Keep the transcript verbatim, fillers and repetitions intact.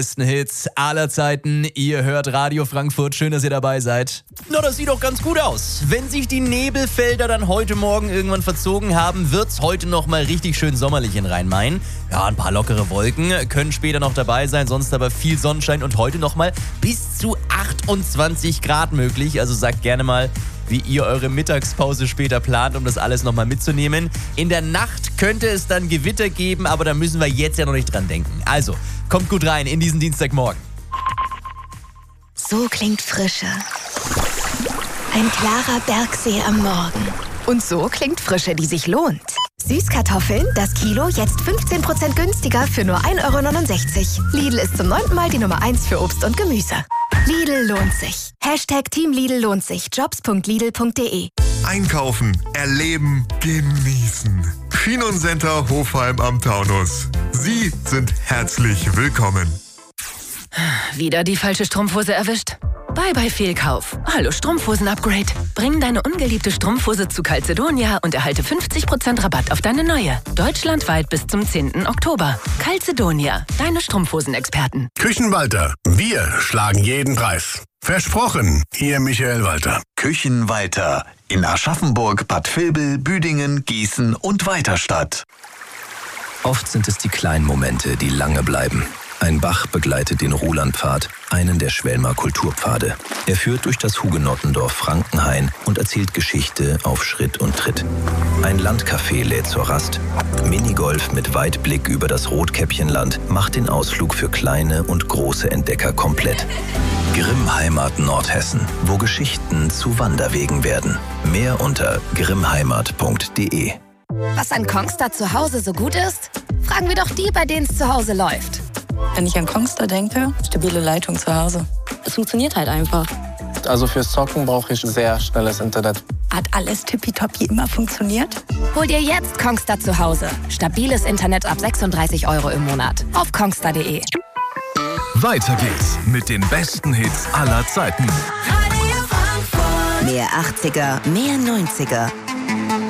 Besten Hits aller Zeiten. Ihr hört Radio Frankfurt. Schön, dass ihr dabei seid. Na, das sieht doch ganz gut aus. Wenn sich die Nebelfelder dann heute Morgen irgendwann verzogen haben, wird's heute noch mal richtig schön sommerlich in Rhein-Main. Ja, ein paar lockere Wolken können später noch dabei sein, sonst aber viel Sonnenschein und heute noch mal bis zu achtundzwanzig Grad möglich. Also sagt gerne mal, wie ihr eure Mittagspause später plant, um das alles nochmal mitzunehmen. In der Nacht könnte es dann Gewitter geben, aber da müssen wir jetzt ja noch nicht dran denken. Also, kommt gut rein in diesen Dienstagmorgen. So klingt Frische. Ein klarer Bergsee am Morgen. Und so klingt Frische, die sich lohnt. Süßkartoffeln, das Kilo jetzt fünfzehn Prozent günstiger für nur ein Euro neunundsechzig. Lidl ist zum neunten Mal die Nummer eins für Obst und Gemüse. Lidl lohnt sich. Hashtag Team Lidl lohnt sich. Jobs punkt lidl punkt de. Einkaufen, erleben, genießen. Schienencenter Hofheim am Taunus. Sie sind herzlich willkommen. Wieder die falsche Strumpfhose erwischt? Bye bye Fehlkauf. Hallo Strumpfhosen-Upgrade. Bring deine ungeliebte Strumpfhose zu Calzedonia und erhalte fünfzig Prozent Rabatt auf deine neue. Deutschlandweit bis zum zehnten Oktober. Calzedonia, deine Strumpfhosen-Experten. Küchenwalter. Wir schlagen jeden Preis. Versprochen, Ihr Michael Walter. Küchenwalter in Aschaffenburg, Bad Vilbel, Büdingen, Gießen und Weiterstadt. Oft sind es die kleinen Momente, die lange bleiben. Ein Bach begleitet den Rulandpfad, einen der Schwelmer Kulturpfade. Er führt durch das Hugenottendorf Frankenhain und erzählt Geschichte auf Schritt und Tritt. Ein Landcafé lädt zur Rast. Minigolf mit Weitblick über das Rotkäppchenland macht den Ausflug für kleine und große Entdecker komplett. Grimm Heimat Nordhessen, wo Geschichten zu Wanderwegen werden. Mehr unter grimm heimat punkt de. Was an Kongstar zu Hause so gut ist? Fragen wir doch die, bei denen es zu Hause läuft. Wenn ich an Kongstar denke, stabile Leitung zu Hause. Es funktioniert halt einfach. Also fürs Zocken brauche ich sehr schnelles Internet. Hat alles tippitoppi immer funktioniert? Hol dir jetzt Kongstar zu Hause. Stabiles Internet ab sechsunddreißig Euro im Monat. Auf kongstar punkt de. Weiter geht's mit den besten Hits aller Zeiten. Mehr achtziger, mehr neunziger.